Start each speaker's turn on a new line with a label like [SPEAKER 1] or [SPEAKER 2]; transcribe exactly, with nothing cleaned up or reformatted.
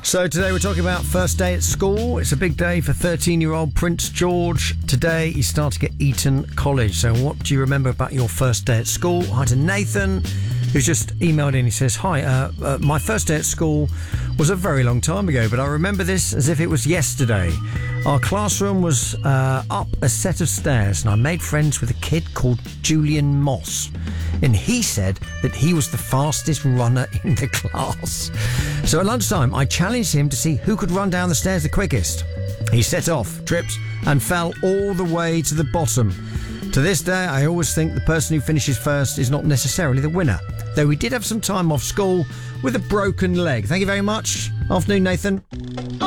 [SPEAKER 1] So today we're talking about first day at school. It's a big day for thirteen-year-old Prince George. Today he's starting at Eton College. So what do you remember about your first day at school? Hi to Nathan, who's just emailed in. He says, hi, uh, uh, my first day at school was a very long time ago, but I remember this as if it was yesterday. Our classroom was uh, up a set of stairs, and I made friends with a kid called Julian Moss. And he said that he was the fastest runner in the class. So at lunchtime, I challenged him to see who could run down the stairs the quickest. He set off, tripped, and fell all the way to the bottom. To this day, I always think the person who finishes first is not necessarily the winner, though we did have some time off school with a broken leg. Thank you very much. Afternoon, Nathan.